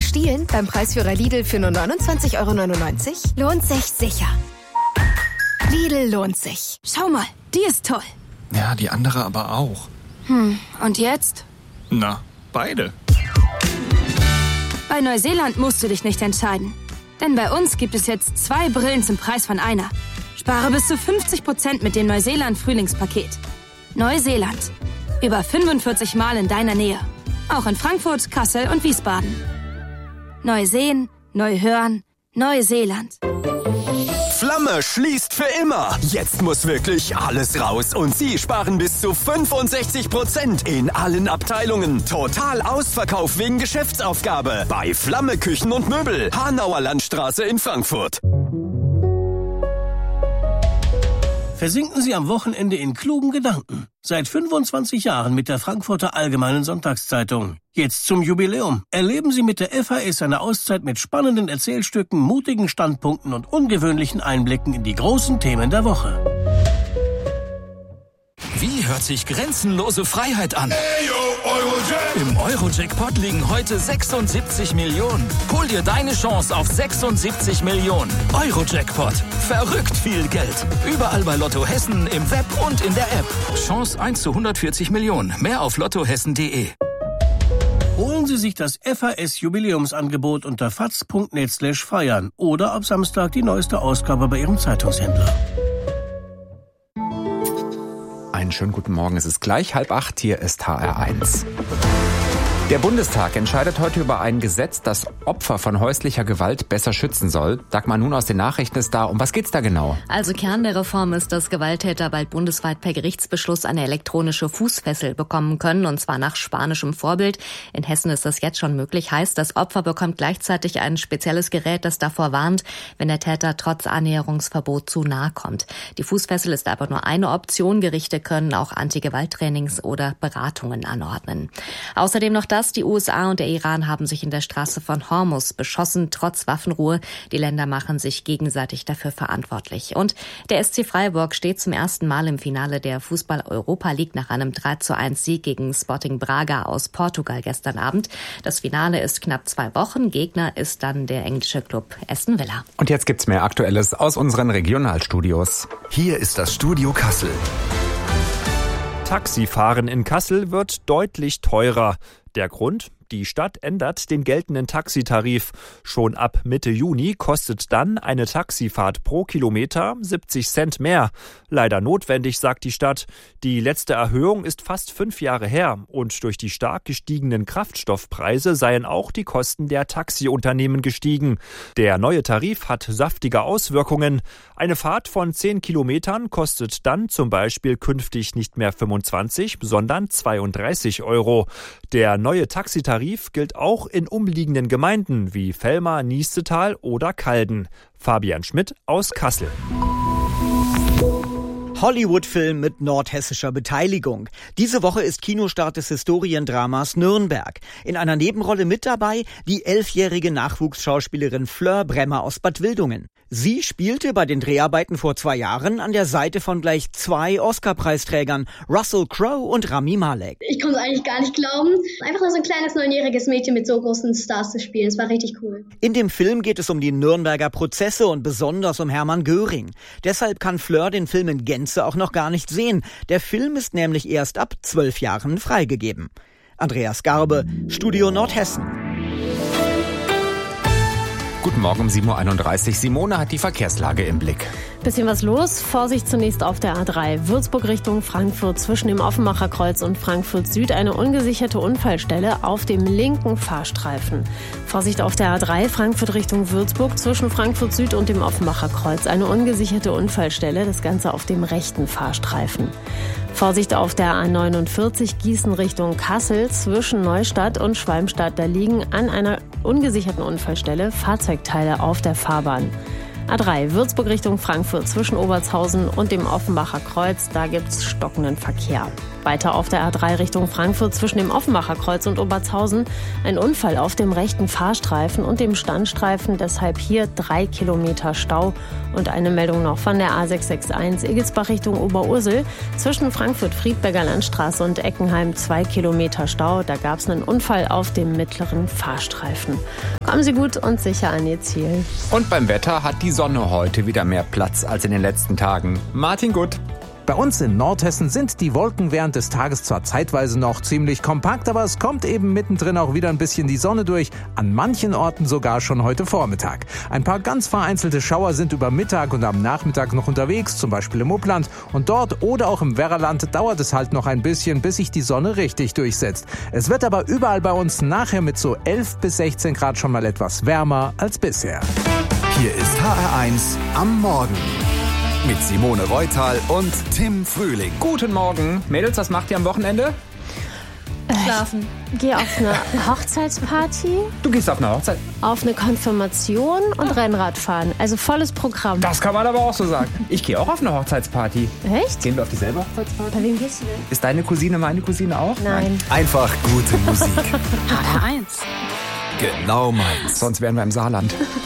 Stielen beim Preisführer Lidl für nur 29,99 € lohnt sich sicher. Lidl lohnt sich. Schau mal, die ist toll. Ja, die andere aber auch. Und jetzt? Na, beide. Bei Neuseeland musst du dich nicht entscheiden. Denn bei uns gibt es jetzt 2 Brillen zum Preis von einer. Spare bis zu 50% mit dem Neuseeland-Frühlingspaket. Neuseeland. Über 45 Mal in deiner Nähe. Auch in Frankfurt, Kassel und Wiesbaden. Neu sehen, neu hören, Neuseeland. Flamme schließt für immer. Jetzt muss wirklich alles raus und Sie sparen bis zu 65% in allen Abteilungen. Total Ausverkauf wegen Geschäftsaufgabe bei Flamme Küchen und Möbel. Hanauer Landstraße in Frankfurt. Versinken Sie am Wochenende in klugen Gedanken. Seit 25 Jahren mit der Frankfurter Allgemeinen Sonntagszeitung. Jetzt zum Jubiläum. Erleben Sie mit der FAS eine Auszeit mit spannenden Erzählstücken, mutigen Standpunkten und ungewöhnlichen Einblicken in die großen Themen der Woche. Wie hört sich grenzenlose Freiheit an? Im Euro-Jackpot liegen heute 76 Millionen. Hol dir deine Chance auf 76 Millionen. Euro-Jackpot. Verrückt viel Geld. Überall bei Lotto Hessen, im Web und in der App. Chance 1 zu 140 Millionen. Mehr auf lottohessen.de. Holen Sie sich das FAS-Jubiläumsangebot unter faz.net/feiern oder ab Samstag die neueste Ausgabe bei Ihrem Zeitungshändler. Einen schönen guten Morgen, es ist gleich 7:30, hier ist HR1. Der Bundestag entscheidet heute über ein Gesetz, das Opfer von häuslicher Gewalt besser schützen soll. Dagmar Nun aus den Nachrichten ist da. Um was geht's da genau? Also Kern der Reform ist, dass Gewalttäter bald bundesweit per Gerichtsbeschluss eine elektronische Fußfessel bekommen können, und zwar nach spanischem Vorbild. In Hessen ist das jetzt schon möglich. Heißt, das Opfer bekommt gleichzeitig ein spezielles Gerät, das davor warnt, wenn der Täter trotz Annäherungsverbot zu nahe kommt. Die Fußfessel ist aber nur eine Option. Gerichte können auch Anti-Gewalt-Trainings oder Beratungen anordnen. Außerdem noch das: Die USA und der Iran haben sich in der Straße von Hormuz beschossen, trotz Waffenruhe. Die Länder machen sich gegenseitig dafür verantwortlich. Und der SC Freiburg steht zum ersten Mal im Finale der Fußball-Europa League nach einem 3:1-Sieg gegen Sporting Braga aus Portugal gestern Abend. Das Finale ist knapp 2 Wochen. Gegner ist dann der englische Club Aston Villa. Und jetzt gibt's mehr Aktuelles aus unseren Regionalstudios. Hier ist das Studio Kassel. Taxifahren in Kassel wird deutlich teurer. Der Grund? Die Stadt ändert den geltenden Taxitarif. Schon ab Mitte Juni kostet dann eine Taxifahrt pro Kilometer 70 Cent mehr. Leider notwendig, sagt die Stadt. Die letzte Erhöhung ist fast 5 Jahre her. Und durch die stark gestiegenen Kraftstoffpreise seien auch die Kosten der Taxiunternehmen gestiegen. Der neue Tarif hat saftige Auswirkungen. Eine Fahrt von 10 Kilometern kostet dann zum Beispiel künftig nicht mehr 25, sondern 32 €. Der neue Taxitarif gilt auch in umliegenden Gemeinden wie Vellmar, Niestetal oder Calden. Fabian Schmidt aus Kassel. Hollywood-Film mit nordhessischer Beteiligung. Diese Woche ist Kinostart des Historiendramas Nürnberg. In einer Nebenrolle mit dabei die 11-jährige Nachwuchsschauspielerin Fleur Bremmer aus Bad Wildungen. Sie spielte bei den Dreharbeiten vor 2 Jahren an der Seite von gleich 2 Oscar-Preisträgern, Russell Crowe und Rami Malek. Ich konnte es eigentlich gar nicht glauben, einfach nur so ein kleines 9-jähriges Mädchen mit so großen Stars zu spielen. Es war richtig cool. In dem Film geht es um die Nürnberger Prozesse und besonders um Hermann Göring. Deshalb kann Fleur den Film in Gänze auch noch gar nicht sehen. Der Film ist nämlich erst ab 12 Jahren freigegeben. Andreas Garbe, Studio Nordhessen. Guten Morgen um 7:31 Uhr. Simone hat die Verkehrslage im Blick. Bisschen was los. Vorsicht zunächst auf der A3. Würzburg Richtung Frankfurt zwischen dem Offenbacher Kreuz und Frankfurt Süd eine ungesicherte Unfallstelle auf dem linken Fahrstreifen. Vorsicht auf der A3 Frankfurt Richtung Würzburg zwischen Frankfurt Süd und dem Offenbacher Kreuz eine ungesicherte Unfallstelle, das Ganze auf dem rechten Fahrstreifen. Vorsicht auf der A49 Gießen Richtung Kassel zwischen Neustadt und Schwalmstadt. Da liegen an einer ungesicherten Unfallstelle Fahrzeugteile auf der Fahrbahn. A3 Würzburg Richtung Frankfurt zwischen Obertshausen und dem Offenbacher Kreuz. Da gibt's stockenden Verkehr. Weiter auf der A3 Richtung Frankfurt zwischen dem Offenbacher Kreuz und Obertshausen ein Unfall auf dem rechten Fahrstreifen und dem Standstreifen. Deshalb hier 3 Kilometer Stau. Und eine Meldung noch von der A661 Egelsbach Richtung Oberursel. Zwischen Frankfurt-Friedberger Landstraße und Eckenheim 2 Kilometer Stau. Da gab es einen Unfall auf dem mittleren Fahrstreifen. Kommen Sie gut und sicher an Ihr Ziel. Und beim Wetter hat die Sonne heute wieder mehr Platz als in den letzten Tagen. Martin Gutt. Bei uns in Nordhessen sind die Wolken während des Tages zwar zeitweise noch ziemlich kompakt, aber es kommt eben mittendrin auch wieder ein bisschen die Sonne durch. An manchen Orten sogar schon heute Vormittag. Ein paar ganz vereinzelte Schauer sind über Mittag und am Nachmittag noch unterwegs, zum Beispiel im Upland. Und dort oder auch im Werraland dauert es halt noch ein bisschen, bis sich die Sonne richtig durchsetzt. Es wird aber überall bei uns nachher mit so 11 bis 16 Grad schon mal etwas wärmer als bisher. Hier ist HR1 am Morgen. Mit Simone Reutal und Tim Frühling. Guten Morgen. Mädels, was macht ihr am Wochenende? Schlafen. Gehe auf eine Hochzeitsparty. Du gehst auf eine Hochzeit? Auf eine Konfirmation und Rennradfahren. Also volles Programm. Das kann man aber auch so sagen. Ich gehe auch auf eine Hochzeitsparty. Echt? Gehen wir auf dieselbe Hochzeitsparty? Bei wem gehst du denn? Ist deine Cousine meine Cousine auch? Nein. Einfach gute Musik. HR1. Genau meins. Sonst wären wir im Saarland.